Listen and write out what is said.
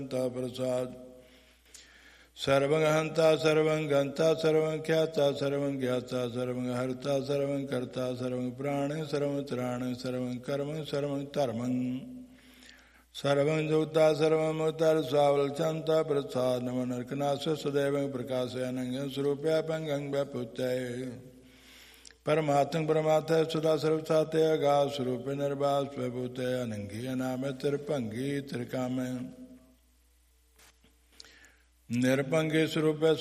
प्रसाद सर्वं हंता सर्वं गंता सर्वं ख्याता सर्वं ज्ञाता सर्वं हर्ता सर्वं कर्ता सर्वं प्राण सर्वं त्राण सर्वं कर्म सर्वं धर्मं सर्वं जोता सर्वं मुक्तर स्वावलचंता प्रसाद नमो नरकनाश सदैव प्रकाशयनं स्वरूप्यापंगं व्यापुत्य परमात्म परमात्म सदा सर्वसाते अगा स्वरूप निर्वास स्वभूते अनंगी अनाम तिरपंगी त्रिकाम निरपंगे स्वरूप